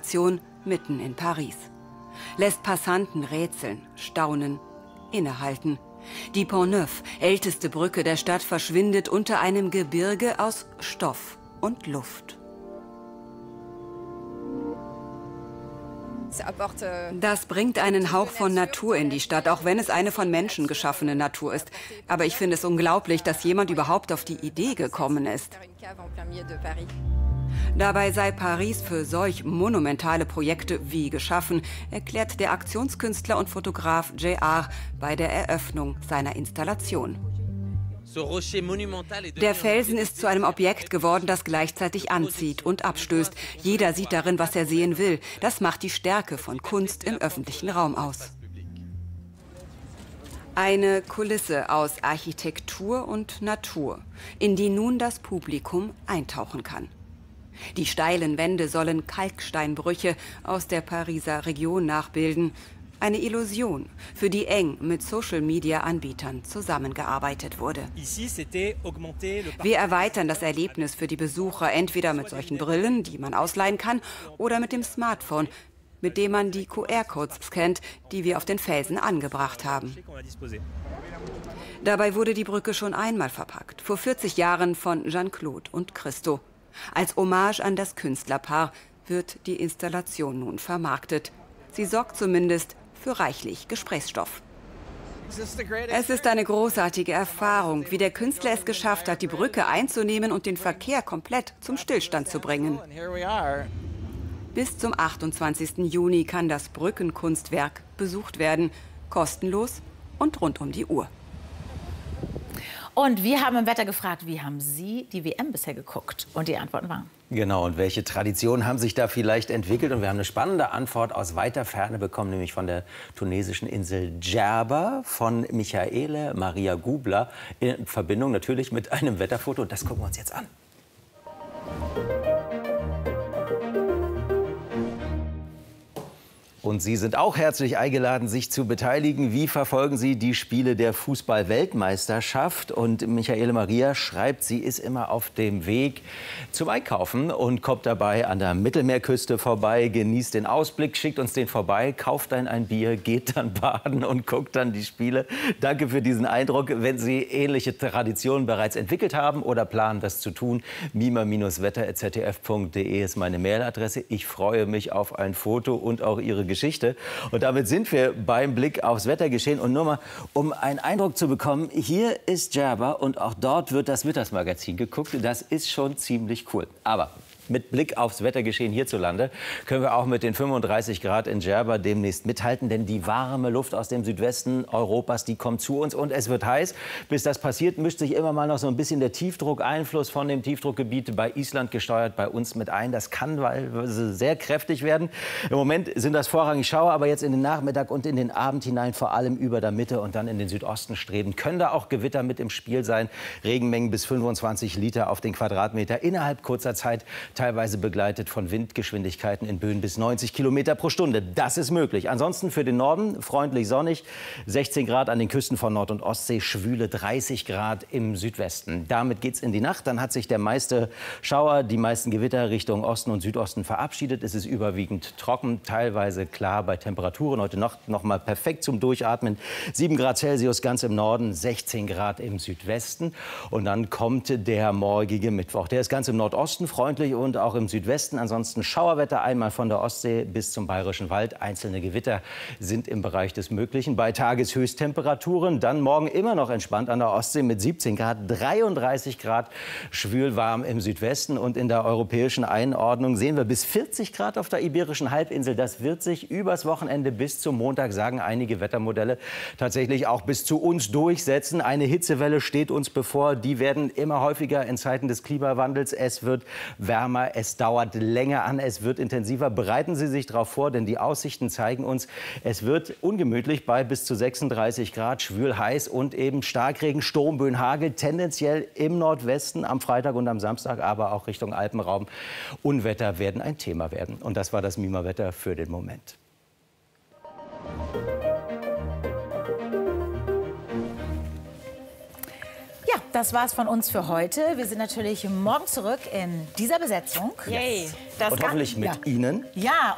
Installation mitten in Paris. Lässt Passanten rätseln, staunen, innehalten. Die Pont Neuf, älteste Brücke der Stadt, verschwindet unter einem Gebirge aus Stoff und Luft. Das bringt einen Hauch von Natur in die Stadt, auch wenn es eine von Menschen geschaffene Natur ist. Aber ich finde es unglaublich, dass jemand überhaupt auf die Idee gekommen ist. Dabei sei Paris für solch monumentale Projekte wie geschaffen, erklärt der Aktionskünstler und Fotograf J.R. bei der Eröffnung seiner Installation. Der Felsen ist zu einem Objekt geworden, das gleichzeitig anzieht und abstößt. Jeder sieht darin, was er sehen will. Das macht die Stärke von Kunst im öffentlichen Raum aus. Eine Kulisse aus Architektur und Natur, in die nun das Publikum eintauchen kann. Die steilen Wände sollen Kalksteinbrüche aus der Pariser Region nachbilden. Eine Illusion, für die eng mit Social-Media-Anbietern zusammengearbeitet wurde. Wir erweitern das Erlebnis für die Besucher entweder mit solchen Brillen, die man ausleihen kann, oder mit dem Smartphone, mit dem man die QR-Codes scannt, die wir auf den Felsen angebracht haben. Dabei wurde die Brücke schon einmal verpackt, vor 40 Jahren von Jeanne-Claude und Christo. Als Hommage an das Künstlerpaar wird die Installation nun vermarktet. Sie sorgt zumindest für reichlich Gesprächsstoff. Es ist eine großartige Erfahrung, wie der Künstler es geschafft hat, die Brücke einzunehmen und den Verkehr komplett zum Stillstand zu bringen. Bis zum 28. Juni kann das Brückenkunstwerk besucht werden, kostenlos und rund um die Uhr. Und wir haben im Wetter gefragt, wie haben Sie die WM bisher geguckt? Und die Antworten waren: Genau, und welche Traditionen haben sich da vielleicht entwickelt? Und wir haben eine spannende Antwort aus weiter Ferne bekommen, nämlich von der tunesischen Insel Djerba, von Michaele Maria Gubler, in Verbindung natürlich mit einem Wetterfoto. Und das gucken wir uns jetzt an. Und Sie sind auch herzlich eingeladen, sich zu beteiligen. Wie verfolgen Sie die Spiele der Fußball-Weltmeisterschaft? Und Michaele Maria schreibt, sie ist immer auf dem Weg zum Einkaufen und kommt dabei an der Mittelmeerküste vorbei, genießt den Ausblick, schickt uns den vorbei, kauft dann ein Bier, geht dann baden und guckt dann die Spiele. Danke für diesen Eindruck. Wenn Sie ähnliche Traditionen bereits entwickelt haben oder planen, das zu tun, mima-wetter@zdf.de ist meine Mailadresse. Ich freue mich auf ein Foto und auch Ihre Geschichte. Und damit sind wir beim Blick aufs Wettergeschehen. Und nur mal, um einen Eindruck zu bekommen, hier ist Djerba und auch dort wird das Mittagsmagazin geguckt. Das ist schon ziemlich cool. Aber mit Blick aufs Wettergeschehen hierzulande können wir auch mit den 35 Grad in Djerba demnächst mithalten, denn die warme Luft aus dem Südwesten Europas, die kommt zu uns und es wird heiß. Bis das passiert, mischt sich immer mal noch so ein bisschen der Tiefdruckeinfluss von dem Tiefdruckgebiet bei Island gesteuert bei uns mit ein. Das kann teilweise sehr kräftig werden. Im Moment sind das vorrangig Schauer, aber jetzt in den Nachmittag und in den Abend hinein, vor allem über der Mitte und dann in den Südosten streben, können da auch Gewitter mit im Spiel sein. Regenmengen bis 25 Liter auf den Quadratmeter innerhalb kurzer Zeit, teilweise begleitet von Windgeschwindigkeiten in Böen bis 90 Kilometer pro Stunde. Das ist möglich. Ansonsten für den Norden freundlich sonnig, 16 Grad an den Küsten von Nord- und Ostsee, schwüle 30 Grad im Südwesten. Damit geht's in die Nacht. Dann hat sich der meiste Schauer, die meisten Gewitter Richtung Osten und Südosten verabschiedet. Es ist überwiegend trocken, teilweise klar bei Temperaturen. Heute Nacht noch mal perfekt zum Durchatmen. 7 Grad Celsius ganz im Norden, 16 Grad im Südwesten. Und dann kommt der morgige Mittwoch. Der ist ganz im Nordosten freundlich und auch im Südwesten. Ansonsten Schauerwetter einmal von der Ostsee bis zum Bayerischen Wald. Einzelne Gewitter sind im Bereich des Möglichen bei Tageshöchsttemperaturen. Dann morgen immer noch entspannt an der Ostsee mit 17 Grad, 33 Grad schwülwarm im Südwesten. Und in der europäischen Einordnung sehen wir bis 40 Grad auf der Iberischen Halbinsel. Das wird sich übers Wochenende bis zum Montag, sagen einige Wettermodelle, tatsächlich auch bis zu uns durchsetzen. Eine Hitzewelle steht uns bevor. Die werden immer häufiger in Zeiten des Klimawandels. Es wird wärmer. Es dauert länger an, es wird intensiver. Bereiten Sie sich darauf vor, denn die Aussichten zeigen uns, es wird ungemütlich bei bis zu 36 Grad, schwül heiß und eben Starkregen, Sturmböen, Hagel, tendenziell im Nordwesten am Freitag und am Samstag, aber auch Richtung Alpenraum. Unwetter werden ein Thema werden. Und das war das Mima-Wetter für den Moment. Ja, das war's von uns für heute. Wir sind natürlich morgen zurück in dieser Besetzung. Yes. Und hoffentlich mit Ihnen. Ja,